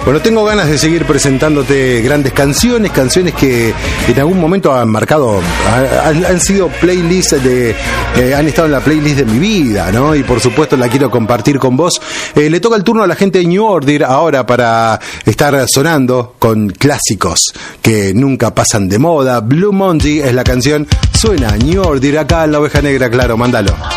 Bueno, tengo ganas de seguir presentándote grandes canciones que en algún momento han marcado, han sido playlists han estado en la playlist de mi vida, ¿no? Y por supuesto la quiero compartir con vos. Le toca el turno a la gente de New Order ahora para estar sonando con clásicos que nunca pasan de moda. Blue Monday es la canción, suena New Order acá en La Oveja Negra, claro, mándalo.